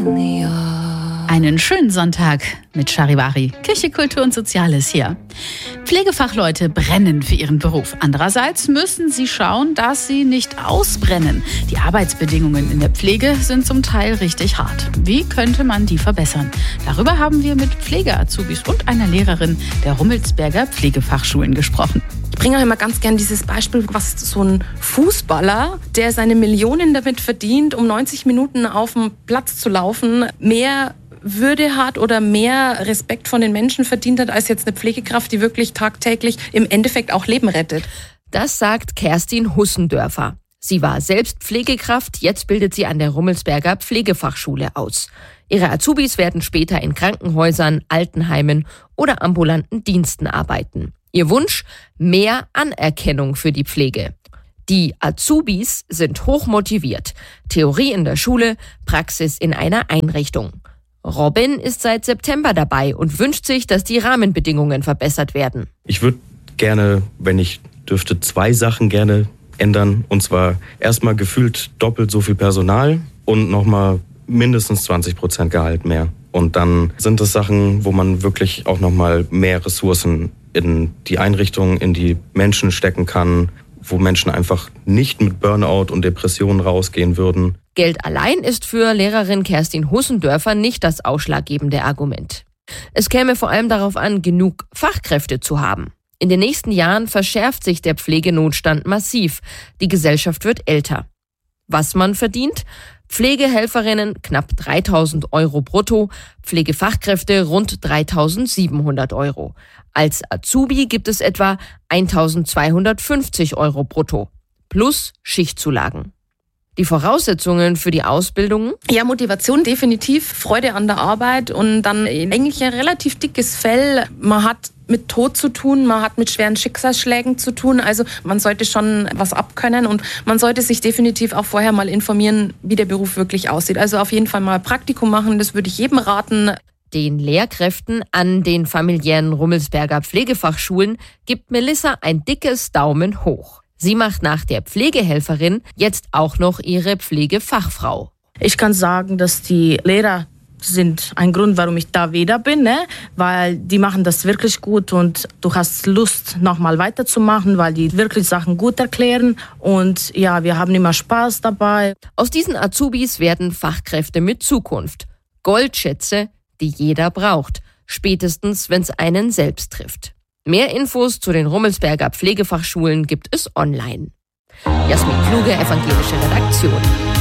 Einen schönen Sonntag mit Charivari, Kirche, Kultur und Soziales hier. Pflegefachleute brennen für ihren Beruf. Andererseits müssen sie schauen, dass sie nicht ausbrennen. Die Arbeitsbedingungen in der Pflege sind zum Teil richtig hart. Wie könnte man die verbessern? Darüber haben wir mit Pflege-Azubis und einer Lehrerin der Rummelsberger Pflegefachschulen gesprochen. Ich bringe auch immer ganz gern dieses Beispiel, was so ein Fußballer, der seine Millionen damit verdient, um 90 Minuten auf dem Platz zu laufen, mehr Würde hat oder mehr Respekt von den Menschen verdient hat, als jetzt eine Pflegekraft, die wirklich tagtäglich im Endeffekt auch Leben rettet. Das sagt Kerstin Hussendörfer. Sie war selbst Pflegekraft, jetzt bildet sie an der Rummelsberger Pflegefachschule aus. Ihre Azubis werden später in Krankenhäusern, Altenheimen oder ambulanten Diensten arbeiten. Ihr Wunsch? Mehr Anerkennung für die Pflege. Die Azubis sind hochmotiviert. Theorie in der Schule, Praxis in einer Einrichtung. Robin ist seit September dabei und wünscht sich, dass die Rahmenbedingungen verbessert werden. Ich würde gerne, wenn ich dürfte, 2 Sachen gerne ändern. Und zwar erstmal gefühlt doppelt so viel Personal und nochmal mindestens 20% Gehalt mehr. Und dann sind es Sachen, wo man wirklich auch nochmal mehr Ressourcen in die Einrichtungen, in die Menschen stecken kann, wo Menschen einfach nicht mit Burnout und Depressionen rausgehen würden. Geld allein ist für Lehrerin Kerstin Hussendörfer nicht das ausschlaggebende Argument. Es käme vor allem darauf an, genug Fachkräfte zu haben. In den nächsten Jahren verschärft sich der Pflegenotstand massiv. Die Gesellschaft wird älter. Was man verdient? Pflegehelferinnen knapp 3.000 Euro brutto, Pflegefachkräfte rund 3.700 Euro. Als Azubi gibt es etwa 1.250 Euro brutto, plus Schichtzulagen. Die Voraussetzungen für die Ausbildung? Ja, Motivation definitiv, Freude an der Arbeit und dann eigentlich ein relativ dickes Fell. Man hat mit Tod zu tun, man hat mit schweren Schicksalsschlägen zu tun. Also man sollte schon was abkönnen und man sollte sich definitiv auch vorher mal informieren, wie der Beruf wirklich aussieht. Also auf jeden Fall mal Praktikum machen, das würde ich jedem raten. Den Lehrkräften an den familiären Rummelsberger Pflegefachschulen gibt Melissa ein dickes Daumen hoch. Sie macht nach der Pflegehelferin jetzt auch noch ihre Pflegefachfrau. Ich kann sagen, dass die Lehrer sind ein Grund, warum ich da wieder bin, weil die machen das wirklich gut und du hast Lust, nochmal weiterzumachen, weil die wirklich Sachen gut erklären und ja, wir haben immer Spaß dabei. Aus diesen Azubis werden Fachkräfte mit Zukunft. Goldschätze, die jeder braucht, spätestens, wenn es einen selbst trifft. Mehr Infos zu den Rummelsberger Pflegefachschulen gibt es online. Jasmin Kluge, evangelische Redaktion.